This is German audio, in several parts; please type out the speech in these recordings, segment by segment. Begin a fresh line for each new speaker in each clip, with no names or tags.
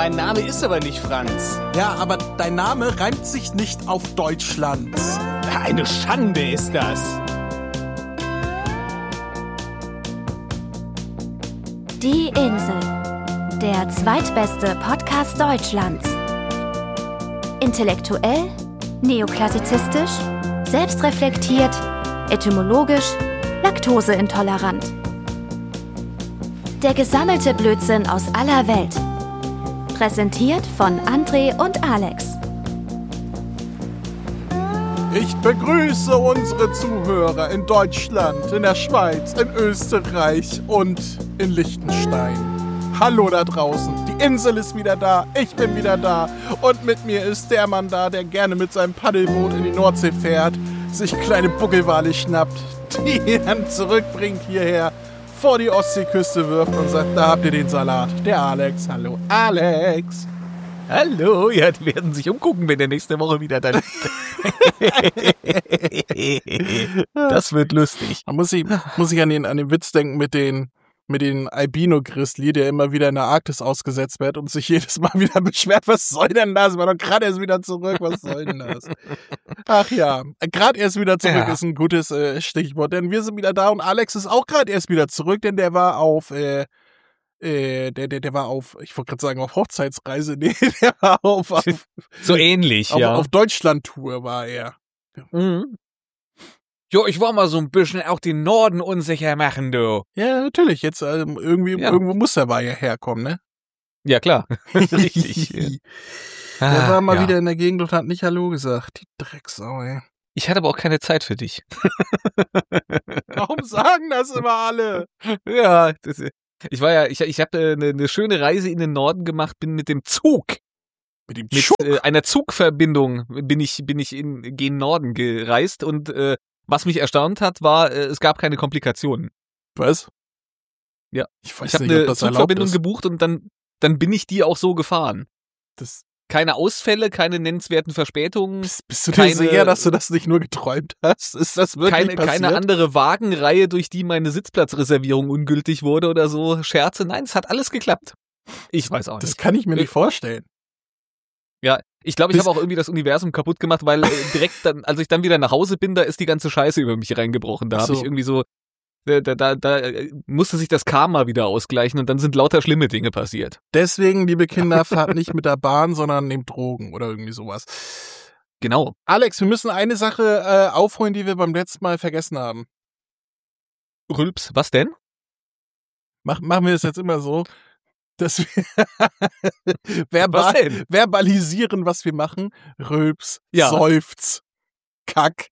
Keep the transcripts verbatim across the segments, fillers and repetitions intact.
Mein Name ist aber nicht Franz.
Ja, aber dein Name reimt sich nicht auf Deutschland.
Eine Schande ist das.
Die Insel, der zweitbeste Podcast Deutschlands. Intellektuell, neoklassizistisch, selbstreflektiert, etymologisch, laktoseintolerant. Der gesammelte Blödsinn aus aller Welt. Präsentiert von André und Alex.
Ich begrüße unsere Zuhörer in Deutschland, in der Schweiz, in Österreich und in Liechtenstein. Hallo da draußen, die Insel ist wieder da, ich bin wieder da und mit mir ist der Mann da, der gerne mit seinem Paddelboot in die Nordsee fährt, sich kleine Buckelwale schnappt, die dann zurückbringt hierher, vor die Ostseeküste wirft und sagt, da habt ihr den Salat. Der Alex, hallo Alex.
Hallo, ja, die werden sich umgucken, wenn der nächste Woche wieder dann... Das wird lustig.
Man muss ich, muss ich an den, an den Witz denken mit den, mit den Albino-Grizzly, der immer wieder in der Arktis ausgesetzt wird und sich jedes Mal wieder beschwert, was soll denn das? War doch gerade erst wieder zurück, was soll denn das? Ach ja, gerade erst wieder zurück ja. Ist ein gutes äh, Stichwort, denn wir sind wieder da und Alex ist auch gerade erst wieder zurück, denn der war auf, äh, äh, der, der, der war auf, ich wollte gerade sagen, auf Hochzeitsreise, nee, der war auf, auf
so ähnlich,
auf,
ja.
Auf Deutschland-Tour war er.
Mhm. Jo, ich war mal so ein bisschen auch den Norden unsicher machen, du.
Ja, natürlich. Jetzt ähm, irgendwie
Ja.
irgendwo muss der Weiher herkommen, ne?
Ja, klar. Richtig.
Der
Ah,
war mal
ja.
wieder in der Gegend und hat nicht Hallo gesagt. Die Drecksau, ey.
Ich hatte aber auch keine Zeit für dich.
Warum sagen das immer alle?
Ja, das, ich war ja, ich, ich habe eine, eine schöne Reise in den Norden gemacht, bin mit dem Zug,
Mit dem
mit
Schuck.
äh, einer Zugverbindung bin ich, bin ich in gen Norden gereist und äh, was mich erstaunt hat, war, äh, es gab keine Komplikationen.
Was?
Ja.
Ich weiß
Ich habe
nicht,
eine
ob das erlaubt
Zugverbindung
ist.
gebucht und dann, dann bin ich die auch so gefahren.
Das,
Keine Ausfälle, keine nennenswerten Verspätungen,
bist, bist du dir
keine-
sicher, dass du das nicht nur geträumt hast? Ist das wirklich
keine,
passiert?
keine andere Wagenreihe, durch die meine Sitzplatzreservierung ungültig wurde oder so. Scherze, nein, es hat alles geklappt. Ich weiß auch
Das
nicht.
kann ich mir nicht vorstellen.
Ja, ich glaube, ich
Bis-
habe auch irgendwie das Universum kaputt gemacht, weil äh, direkt dann, als ich dann wieder nach Hause bin, da ist die ganze Scheiße über mich reingebrochen. Da
Ach
habe
so.
ich irgendwie so, da, da, da, da äh, musste sich das Karma wieder ausgleichen und dann sind lauter schlimme Dinge passiert.
Deswegen, liebe Kinder, fahrt nicht mit der Bahn, sondern nehmt Drogen oder irgendwie sowas.
Genau.
Alex, wir müssen eine Sache äh, aufholen, die wir beim letzten Mal vergessen haben.
Rülps, was denn?
Mach, machen wir es jetzt immer so, dass wir verbal,
Was denn?
verbalisieren, was wir machen. Rülps,
Ja.
Seufz, Kack.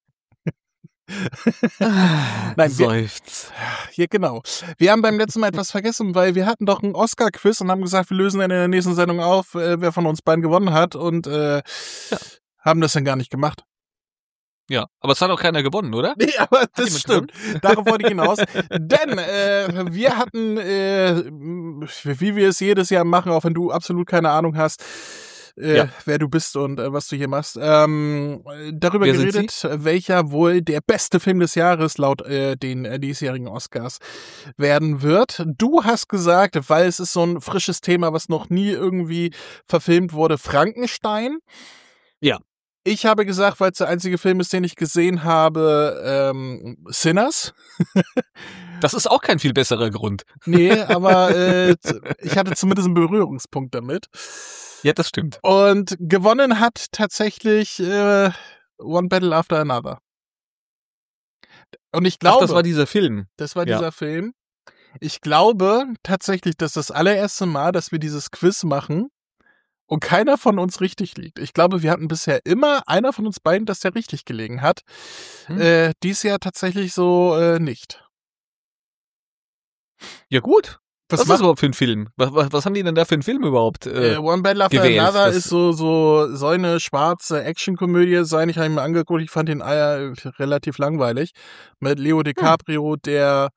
Nein, wir,
Seufz.
hier genau. Wir haben beim letzten Mal etwas vergessen, weil wir hatten doch einen Oscar-Quiz und haben gesagt, wir lösen dann in der nächsten Sendung auf, äh, wer von uns beiden gewonnen hat und äh,
Ja.
haben das dann gar nicht gemacht.
Ja, aber es hat auch keiner gewonnen, oder?
Nee, aber das
jemand
stimmt. Darauf wollte ich hinaus. Denn äh, wir hatten, äh, wie wir es jedes Jahr machen, auch wenn du absolut keine Ahnung hast, äh,
Ja.
wer du bist und äh, was du hier machst, ähm, darüber
Wer sind
geredet, welcher wohl der beste Film des Jahres laut äh, den äh, diesjährigen Oscars werden wird. Du hast gesagt, weil es ist so ein frisches Thema, was noch nie irgendwie verfilmt wurde, Frankenstein.
Ja.
Ich habe gesagt, weil es der einzige Film ist, den ich gesehen habe, ähm, Sinners.
Das ist auch kein viel besserer Grund.
Nee, aber äh, z- ich hatte zumindest einen Berührungspunkt damit.
Ja, das stimmt.
Und gewonnen hat tatsächlich äh, One Battle After Another. Und ich glaube,
Ach, das war dieser Film.
das war
ja.
dieser Film. Ich glaube tatsächlich, dass das allererste Mal, dass wir dieses Quiz machen und keiner von uns richtig liegt. Ich glaube, wir hatten bisher immer einer von uns beiden, dass der richtig gelegen hat.
Hm.
Äh, dies Jahr tatsächlich so äh, nicht.
Ja, gut.
Was
Was ist das überhaupt für ein Film? Was, was, was haben die denn da für einen Film überhaupt? Äh,
Äh, One Battle After
gewählt.
Another
Das-
ist so, so, so eine schwarze Actionkomödie sein. Ich habe ihn mir angeguckt, ich fand den äh, relativ langweilig. Mit Leo DiCaprio, der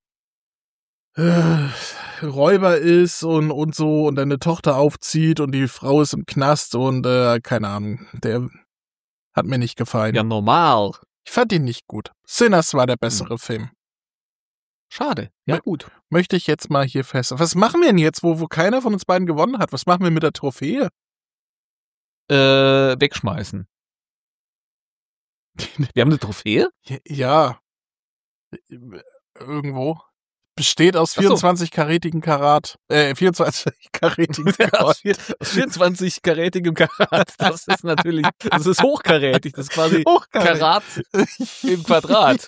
äh, Räuber ist und, und so und eine Tochter aufzieht und die Frau ist im Knast und äh, keine Ahnung. Der hat mir nicht gefallen.
ja, normal.
Ich fand ihn nicht gut. Sinners war der bessere Film.
Schade. Ja,
Mö-
gut.
Möchte ich jetzt mal hier fest. Was machen wir denn jetzt, wo, wo keiner von uns beiden gewonnen hat? Was machen wir mit der Trophäe?
Äh, wegschmeißen. Wir haben eine Trophäe?
Ja. Irgendwo. Besteht aus
Ach so.
vierundzwanzig-karätigen Karat. Äh, vierundzwanzig-karätigen
aus
Karat.
vier- aus vierundzwanzig-karätigem Karat. Das ist natürlich, das ist hochkarätig. Das ist quasi
Hochkarätig.
Karat im Quadrat.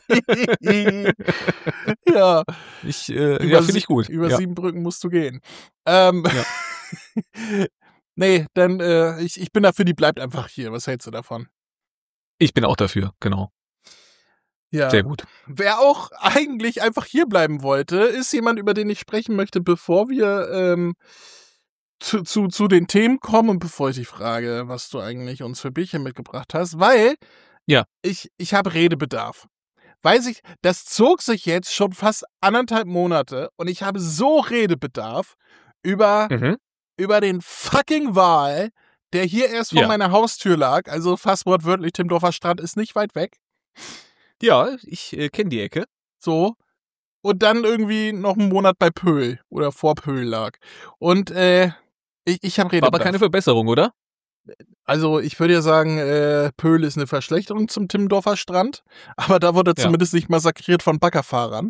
Ja.
Ich, äh,
Über
ja, finde
sie-
ich gut.
Über
ja.
sieben Brücken musst du gehen. Ähm, nee, dann, äh, ich, ich bin dafür, die bleibt einfach hier. Was hältst du davon?
Ich bin auch dafür, genau.
Ja.
Sehr gut.
Wer auch eigentlich einfach hier bleiben wollte, ist jemand, über den ich sprechen möchte, bevor wir ähm, zu, zu, zu den Themen kommen und bevor ich dich frage, was du eigentlich uns für Bierchen mitgebracht hast, weil
Ja.
ich, ich habe Redebedarf. Weiß ich, das zog sich jetzt schon fast anderthalb Monate und ich habe so Redebedarf über,
Mhm.
über den fucking Wal, der hier erst vor
Ja.
meiner Haustür lag, also fast wortwörtlich, Timmendorfer Strand ist nicht weit weg.
Ja, ich äh, kenne die Ecke.
So. Und dann irgendwie noch einen Monat bei Pöhl oder vor Pöhl lag. Und äh, ich, ich habe
War
Redebedarf.
aber keine Verbesserung, oder?
Also ich würde ja sagen, äh, Pöhl ist eine Verschlechterung zum Timmendorfer Strand, aber da wurde er
Ja.
zumindest nicht massakriert von Baggerfahrern.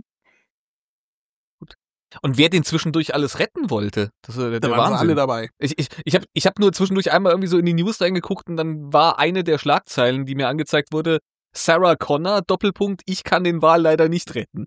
Und wer den zwischendurch alles retten wollte, das ist äh,
Da
der
waren sie
Wahnsinn.
alle dabei.
Ich, ich, ich habe ich hab nur zwischendurch einmal irgendwie so in die News reingeguckt und dann war eine der Schlagzeilen, die mir angezeigt wurde, Sarah Connor, Doppelpunkt, ich kann den Wal leider nicht retten.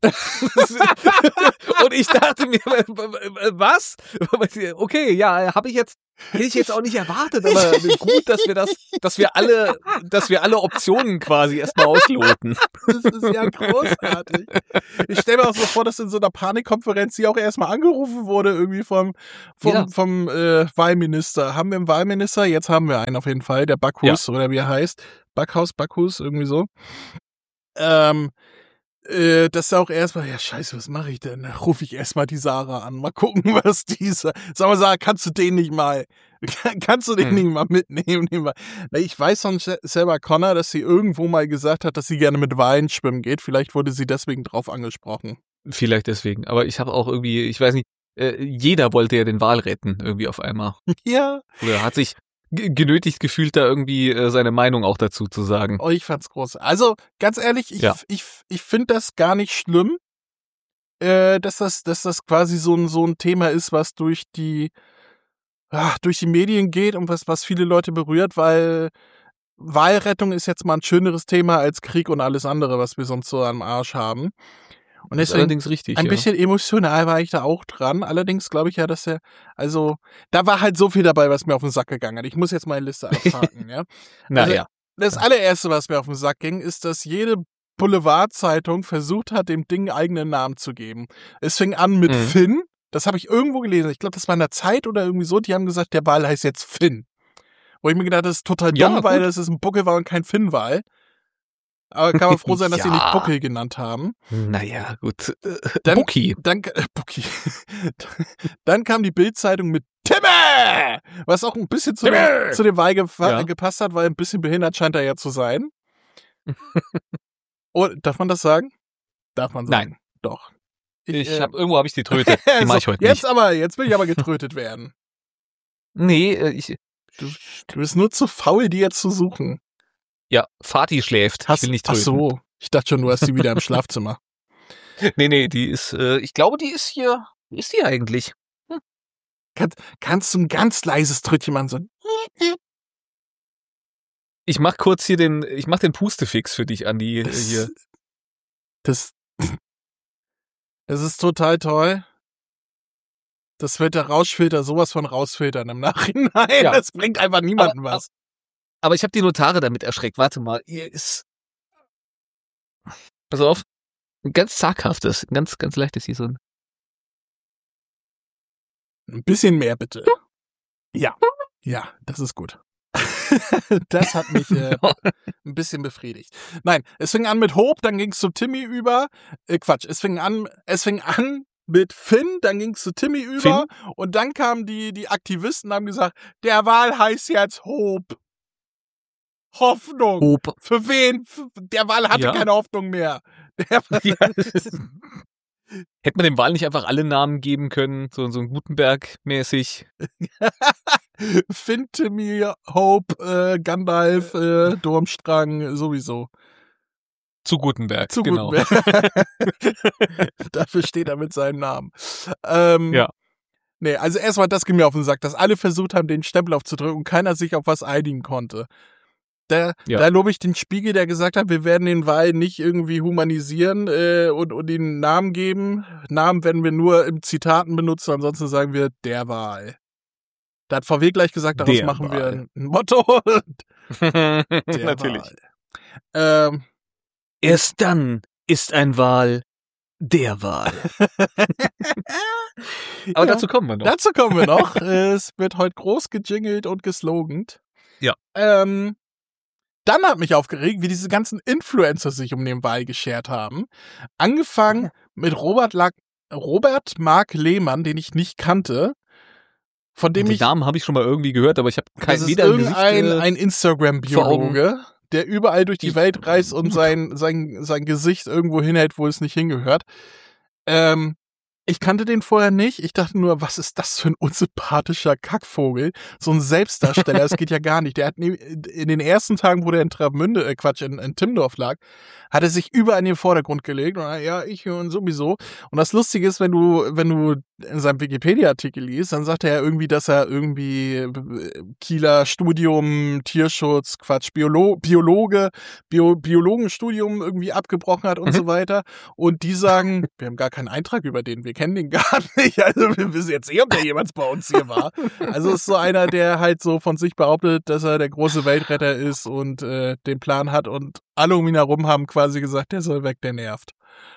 Und ich dachte mir, was? Okay, ja, habe ich jetzt, hätte ich jetzt auch nicht erwartet, aber gut, dass wir das, dass wir alle, dass wir alle Optionen quasi erstmal ausloten.
Das ist ja großartig. Ich stelle mir auch so vor, dass in so einer Panikkonferenz sie auch erstmal angerufen wurde, irgendwie vom, vom,
Ja.
vom äh, Wahlminister. Haben wir einen Wahlminister? Jetzt haben wir einen auf jeden Fall, der Backhus oder wie er heißt. Backhaus, Backhus, irgendwie so. Ähm, äh, das ist auch erstmal, ja scheiße, was mache ich denn? Da rufe ich erstmal die Sarah an. Mal gucken, was die sagt. Sag mal, Sarah, kannst du den nicht mal, kannst du den
Hm.
nicht mal mitnehmen? Den mal- Na, ich weiß von Se- Sarah Connor, dass sie irgendwo mal gesagt hat, dass sie gerne mit Walen schwimmen geht. Vielleicht wurde sie deswegen drauf angesprochen.
Vielleicht deswegen. Aber ich habe auch irgendwie, ich weiß nicht, äh, jeder wollte ja den Wal retten, irgendwie auf einmal.
Ja.
Oder hat sich g- genötigt gefühlt, da irgendwie äh, seine Meinung auch dazu zu sagen.
Oh, ich fand's groß. Also, ganz ehrlich, ich,
Ja.
ich, ich finde das gar nicht schlimm, äh, dass das, dass das quasi so ein, so ein Thema ist, was durch die, ach, durch die Medien geht und was, was viele Leute berührt, weil Wahlrettung ist jetzt mal ein schöneres Thema als Krieg und alles andere, was wir sonst so am Arsch haben. Und
Das ist
deswegen,
allerdings richtig.
ein
ja.
bisschen emotional war ich da auch dran. Allerdings glaube ich ja, dass er, also, da war halt so viel dabei, was mir auf den Sack gegangen hat. Ich muss jetzt meine Liste abhaken, ja.
Naja.
Das allererste, was mir auf den Sack ging, ist, dass jede Boulevardzeitung versucht hat, dem Ding eigenen Namen zu geben. Es fing an mit
Mhm.
Finn. Das habe ich irgendwo gelesen. Ich glaube, das war in der Zeit oder irgendwie so. Die haben gesagt, der Wal heißt jetzt Finn. Wo ich mir gedacht habe, das ist total dumm,
Ja,
weil
gut.
das ist ein Buckelwal und kein Finnwal. Aber kann man froh sein, dass sie
Ja.
nicht Buckel genannt haben.
Naja, gut. Äh,
Dann-
Bucky.
Dann, äh, Bucki. Dann kam die Bildzeitung mit Timme! Was auch ein bisschen zu, dem,
Timme!
zu dem Wal gefa-
Ja.
gepasst hat, weil ein bisschen behindert scheint er ja zu sein. Und, darf man das sagen? Darf man sagen.
Nein.
Doch.
Ich
äh,
hab, irgendwo habe ich die Tröte. Die mach ich
so,
heute
jetzt
nicht.
aber, jetzt will ich aber getrötet werden.
Nee, äh, ich,
Du bist nur zu faul, die jetzt zu suchen.
ja, Fatih schläft.
Hast,
ich will nicht
ach
tröten.
so. Ich dachte schon, du hast sie wieder im Schlafzimmer.
Nee, nee, die ist, äh, ich glaube, die ist hier, wie ist die eigentlich?
Kann, kannst du ein ganz leises Trötchen machen? So.
Ich mach kurz hier den, ich mach den Pustefix für dich, Andi, äh,
Das,
hier.
das, das ist total toll. Das wird der Rauschfilter sowas von rausfiltern im Nachhinein.
Ja.
Das bringt einfach niemandem
Aber-
was.
Aber ich habe die Notare damit erschreckt. Warte mal, hier ist, pass auf, ein ganz zaghaftes, ein ganz, ganz leichtes hier so ein,
Ein bisschen mehr bitte. Ja, ja, das ist gut. Das hat mich äh, ein bisschen befriedigt. Nein, es fing an mit Hope, dann ging es zu Timmy über. Äh, Quatsch, es fing an, es fing an mit Finn, dann ging es zu Timmy über und dann kamen die, die Aktivisten und haben gesagt, der Wal heißt jetzt Hope. Hoffnung.
Hope.
Für wen? Für- Der Wal hatte
Ja.
keine Hoffnung mehr. Der,
Ja. Hätte man dem Wal nicht einfach alle Namen geben können, so, so ein Gutenberg-mäßig?
Fintemir, Hope, äh, Gandalf, äh, Durmstrang, sowieso.
Zu Gutenberg,
Zu
genau.
Gutenberg. Dafür steht er mit seinem Namen. Ähm,
Ja.
Nee, also erstmal, das ging mir auf den Sack, dass alle versucht haben, den Stempel aufzudrücken und keiner sich auf was einigen konnte. Da,
Ja.
da lobe ich den Spiegel, der gesagt hat, wir werden den Wal nicht irgendwie humanisieren äh, und, und ihnen Namen geben. Namen werden wir nur im Zitaten benutzen, ansonsten sagen wir der Wal. Da hat V W gleich gesagt, daraus
Der
machen wir
Wal.
ein Motto. Der
Natürlich.
Wal. Ähm,
Erst dann ist ein Wal der Wal. Aber
ja,
dazu kommen wir noch.
dazu kommen wir noch. Es wird heute groß gejingelt und geslogant.
Ja.
Ähm, Dann hat mich aufgeregt, wie diese ganzen Influencer sich um den Wal geschert haben. Angefangen mit Robert, La- Robert Mark Lehmann, den ich nicht kannte. Von dem
Den
ich.
Namen habe ich schon mal irgendwie gehört, aber ich habe kein
Das ist
weder ein Gesicht,
irgendein
äh,
ein Instagram-Biologe, der überall durch die
Die-
Welt reist und sein, sein, sein Gesicht irgendwo hinhält, wo es nicht hingehört. Ähm, ich kannte den vorher nicht. Ich dachte nur, was ist das für ein unsympathischer Kackvogel? So ein Selbstdarsteller, das geht ja gar nicht. Der hat ne- in den ersten Tagen, wo der in Travemünde, äh Quatsch, in, in Timmendorf lag, hat er sich überall in den Vordergrund gelegt. Und ja, ich und sowieso. Und das Lustige ist, wenn du, wenn du in seinem Wikipedia-Artikel liest, dann sagt er ja irgendwie, dass er irgendwie äh, Kieler Studium, Tierschutz, Quatsch, Biolo Biologe, Bio Biologenstudium irgendwie abgebrochen hat und
Mhm.
so weiter. Und die sagen, wir haben gar keinen Eintrag über den, wir kennen den gar nicht. Also wir wissen jetzt eh, ob der jemals bei uns hier war. Also ist so einer, der halt so von sich behauptet, dass er der große Weltretter ist und äh, den Plan hat und alle um ihn herum haben quasi gesagt, der soll weg, der nervt.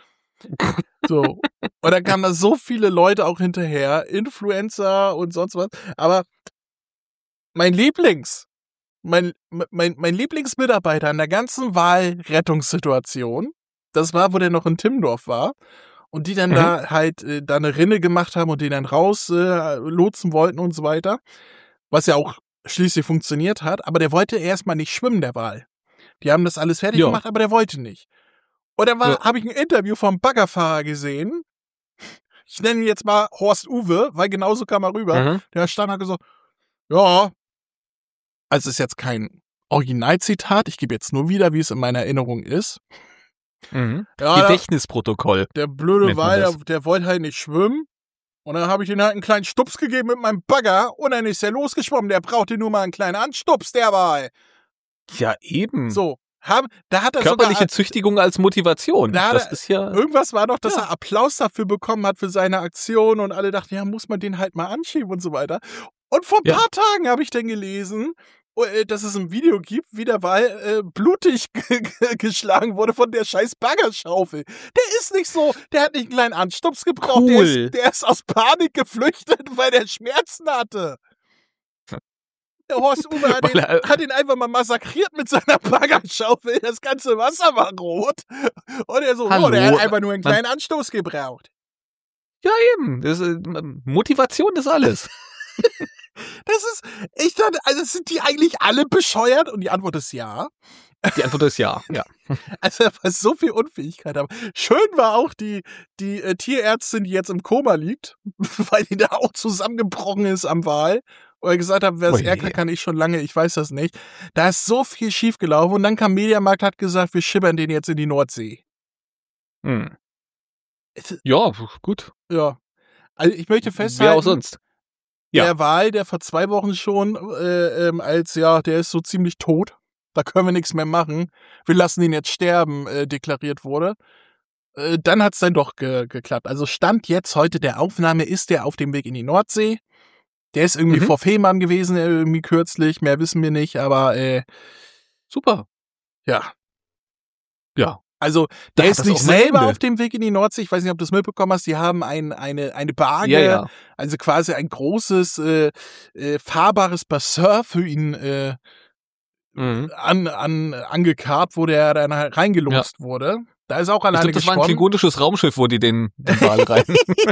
So. Und dann kamen da so viele Leute auch hinterher, Influencer und sonst was. Aber mein Lieblings, mein, mein, mein Lieblingsmitarbeiter an der ganzen Wahlrettungssituation, das war, wo der noch in Timmendorf war. Und die dann
Mhm.
da halt äh, da eine Rinne gemacht haben und den dann raus äh, lotsen wollten und so weiter. Was ja auch schließlich funktioniert hat. Aber der wollte erstmal nicht schwimmen, der Wal. Die haben das alles fertig
Ja.
gemacht, aber der wollte nicht. Und dann war,
Ja.
habe ich ein Interview vom Baggerfahrer gesehen. Ich nenne ihn jetzt mal Horst Uwe, weil genauso kam er rüber.
Mhm.
Der stand hat gesagt, ja, also es ist jetzt kein Originalzitat, ich gebe jetzt nur wieder, wie es in meiner Erinnerung ist.
Mhm.
Ja, der,
Gedächtnisprotokoll.
der blöde
nennt man
Wal, der,
das.
der wollte halt nicht schwimmen. Und dann habe ich ihm halt einen kleinen Stups gegeben mit meinem Bagger und dann ist er losgeschwommen. Der brauchte nur mal einen kleinen Anstups, der Wal.
Ja, eben.
So, haben, da hat er
Körperliche
sogar...
Züchtigung als Motivation.
Da hat
Das
er-
ist ja.
Irgendwas war doch, dass
Ja.
er Applaus dafür bekommen hat für seine Aktion und alle dachten, ja, muss man den halt mal anschieben und so weiter. Und vor ein
Ja.
paar Tagen habe ich dann gelesen, äh, dass es ein Video gibt, wie der Wal äh, blutig ge- ge- geschlagen wurde von der scheiß Baggerschaufel. Der ist nicht so, der hat nicht einen kleinen Anstups gebraucht, der,
Cool.
ist, der ist aus Panik geflüchtet, weil der Schmerzen hatte. Der Horst Uwe hat
Weil
ihn,
er-
hat ihn einfach mal massakriert mit seiner Baggerschaufel. Das ganze Wasser war rot. Und er so,
Hallo,
oh, der hat einfach nur einen
man-
kleinen Anstoß gebraucht.
Ja, eben. Das ist, Motivation ist alles.
Das ist, ich dachte, also sind die eigentlich alle bescheuert? Und die Antwort ist ja.
Die Antwort ist ja. Ja.
Also er war so viel Unfähigkeit. Aber schön war auch die, die äh, Tierärztin, die jetzt im Koma liegt, weil die da auch zusammengebrochen ist am Wal. Oder gesagt hat, wer es
Oje.
ärgert, kann ich schon lange, ich weiß das nicht. Da ist so viel schiefgelaufen und dann kam Mediamarkt, hat gesagt, wir schippern den jetzt in die Nordsee.
Hm. Ja, gut.
Ja. Also ich möchte
Wer
festhalten,
auch sonst. Ja.
der Wal, der vor zwei Wochen schon äh, ähm, als, ja, der ist so ziemlich tot, da können wir nichts mehr machen, wir lassen ihn jetzt sterben, äh, deklariert wurde. Äh, dann hat's dann doch ge geklappt. Also Stand jetzt heute der Aufnahme ist der auf dem Weg in die Nordsee. Der ist irgendwie
Mhm.
vor Fehmarn gewesen, äh, irgendwie kürzlich, mehr wissen wir nicht, aber äh,
Super.
ja.
Ja.
Also, der
Ja,
ist
das
nicht
auch mal
selber
Ende.
auf dem Weg in die Nordsee. Ich weiß nicht, ob du das mitbekommen hast. Die haben ein, eine, eine Barge,
Ja, ja.
also quasi ein großes, äh, äh, fahrbares Bassin für ihn äh,
Mhm.
an, an, angekarrt, wo der dann halt reingelost wurde. Da ist auch
Ich
alleine
glaube, das war ein
geschwommen.
klingonisches Raumschiff, wo die den, den Wal rein.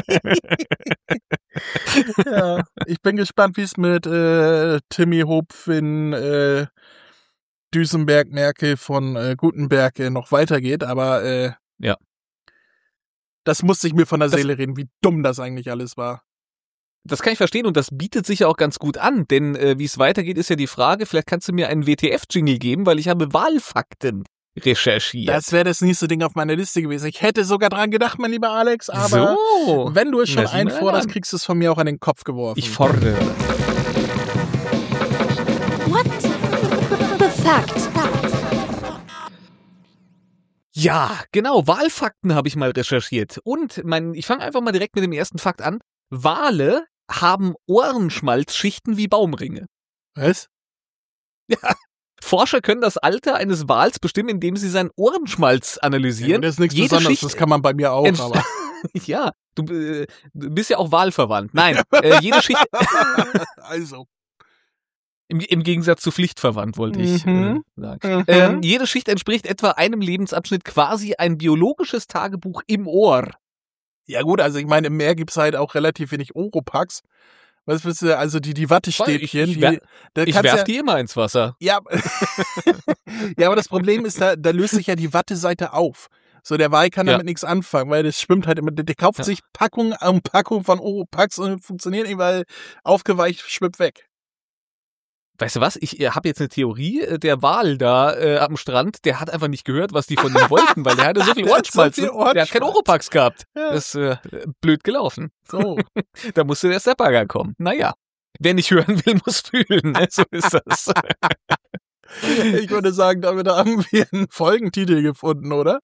Ja, ich bin gespannt, wie es mit äh, Timmy Hopfin, äh, Düsenberg, Merkel von äh, Gutenberg äh, noch weitergeht, aber äh,
Ja.
Das musste ich mir von der
Das-
Seele reden, wie dumm das eigentlich alles war.
Das kann ich verstehen und das bietet sich ja auch ganz gut an, denn äh, wie es weitergeht, ist ja die Frage, vielleicht kannst du mir einen W T F-Jingle geben, weil ich habe Wahlfakten recherchiert.
Das wäre das nächste Ding auf meiner Liste gewesen. Ich hätte sogar dran gedacht, mein lieber Alex, aber
so.
wenn du es schon
Na, sieh mal
einforderst,
an.
kriegst du es von mir auch an den Kopf geworfen.
Ich fordere.
What the fact?
Ja, genau, Wahlfakten habe ich mal recherchiert. Und mein, ich fange einfach mal direkt mit dem ersten Fakt an. Wale haben Ohrenschmalzschichten wie Baumringe.
Was?
Forscher können das Alter eines Wals bestimmen, indem sie seinen Ohrenschmalz
Ja,
analysieren.
das ist nichts
Jede
Besonderes,
Schicht-
das kann man bei mir auch,
Entst-
aber.
Ja, du, äh, du bist ja auch wahlverwandt. Nein, äh, jede Schicht,
Also.
im, im Gegensatz zu pflichtverwandt, wollte ich
Mhm.
äh, sagen.
Mhm.
Ähm, jede Schicht entspricht etwa einem Lebensabschnitt, quasi ein biologisches Tagebuch im Ohr.
Ja gut, also ich meine, im Meer gibt's halt auch relativ wenig Oropax. Was willst du, also die, die Wattestäbchen,
Ich- ich wer-
die, da
Ich
kannst
werf
ja,
die immer ins Wasser.
ja, ja, aber das Problem ist, da, da löst sich ja die Watteseite auf. So, der Wal kann
Ja.
damit nichts anfangen, weil das schwimmt halt immer, der, der kauft
Ja.
sich Packung um Packung von Oropax und funktioniert nicht, weil aufgeweicht schwimmt weg.
Weißt du was? Ich äh, habe jetzt eine Theorie. äh, Der Wal da äh, am Strand, der hat einfach nicht gehört, was die von ihm wollten, weil der hatte so viel
Der hat so
Ohrenschmalz.
viel
Der hat keinen
Ohrenschmalz.
Oropax gehabt.
Ja.
Das ist äh, blöd gelaufen.
So.
Da musste der Bagger kommen. Naja. Wer nicht hören will, muss fühlen. Ne? So ist das.
Ich würde sagen, damit haben wir einen Folgentitel gefunden, oder?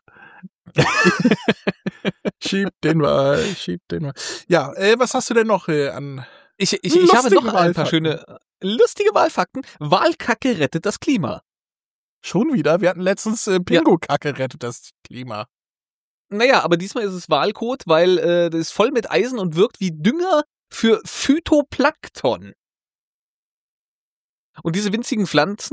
Schieb den mal, schieb den mal. Ja, äh, was hast du denn noch äh, an...
Ich, ich, ich habe
Lustige
noch ein paar
Wahlfakten.
schöne, äh, lustige Wahlfakten. Wahlkacke rettet das Klima.
Schon wieder? Wir hatten letztens äh, Pingo-Kacke rettet das Klima.
Naja, aber diesmal ist es Wahlkot, weil äh, das ist voll mit Eisen und wirkt wie Dünger für Phytoplankton. Und diese winzigen Pflanzen